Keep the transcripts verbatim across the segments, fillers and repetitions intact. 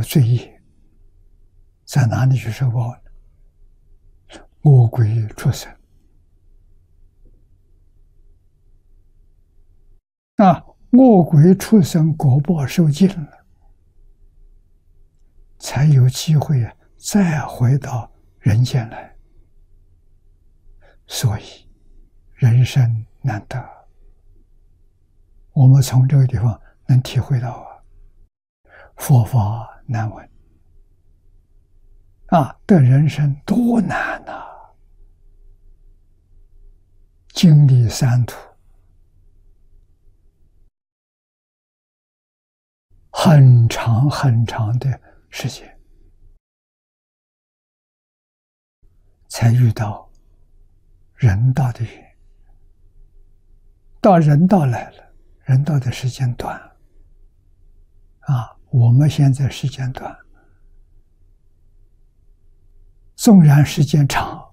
罪业，在哪里去受报呢？恶鬼畜生啊，恶鬼畜生果报受尽了，才有机会啊，再回到人间来。所以人生难得，我们从这个地方能体会到啊，佛法难闻啊，的人生多难啊！经历三途，很长很长的时间，才遇到人道的缘。到人道来了，人道的时间短啊，我们现在时间短，纵然时间长，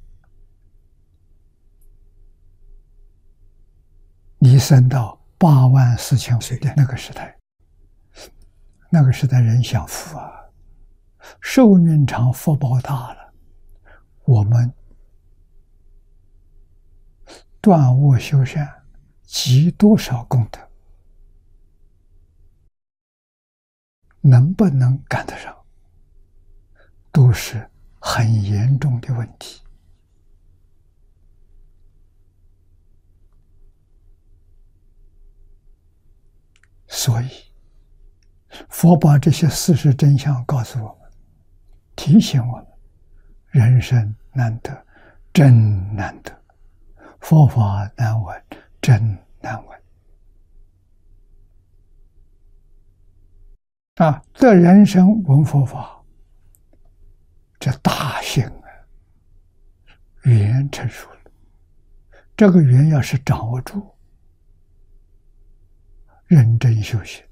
你生到八万四千岁的那个时代，那个时代人享福啊，寿命长，福报大了，我们断恶修善，积多少功德，能不能赶得上，都是很严重的问题。所以佛把这些事实真相告诉我们，提醒我们，人生难得，真难得，佛法难闻，真难闻啊！这人生闻佛法，这大幸啊，缘成熟了。这个缘要是掌握住，认真修行，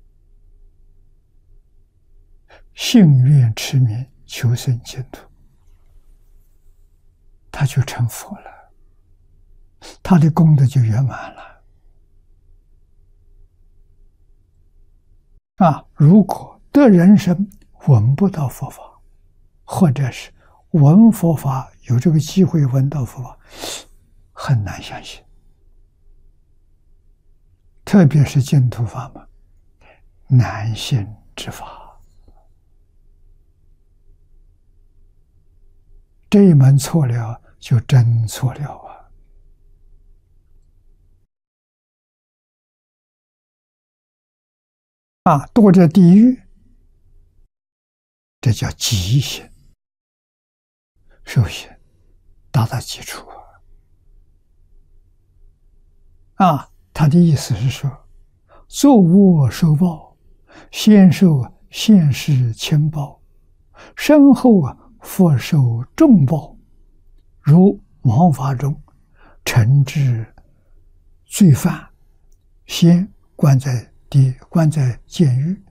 信愿持名求生净土，他就成佛了，他的功德就圆满了啊！如果得人生闻不到佛法，或者是闻佛法有这个机会闻到佛法，很难相信。特别是净土法门，难信之法，这一门错了，就真错了啊！啊，堕这地狱，这叫极行，受行达到基础啊！啊，他的意思是说，作恶受报，先受现世轻报，身后啊复受重报，如王法中惩治罪犯，先关在地关在监狱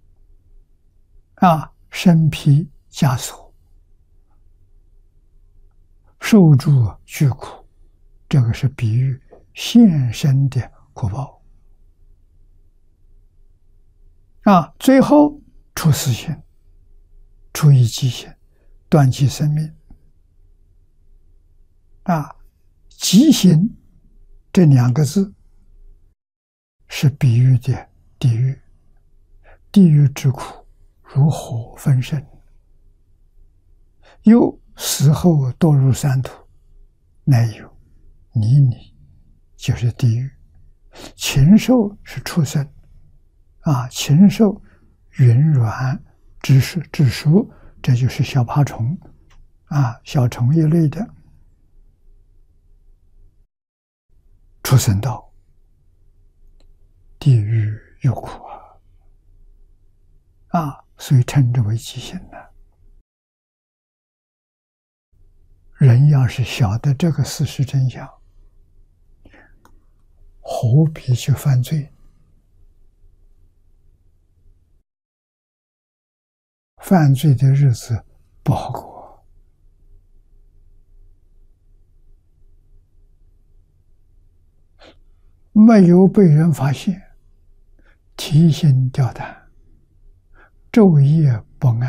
啊，身披枷锁，受诸巨苦，这个是比喻现身的苦报啊，最后出死刑，处以极刑，断其生命啊。极刑这两个字是比喻的地狱，地狱之苦如火焚身，又死后堕入三途，乃有泥泞，就是地狱。禽兽是畜生啊，禽兽云软之属之属，这就是小爬虫啊，小虫一类的畜生道，地狱有苦啊啊，所以称之为极刑呢。人要是晓得这个事实真相，何必去犯罪？犯罪的日子不好过。没有被人发现，提心吊胆，昼夜不安。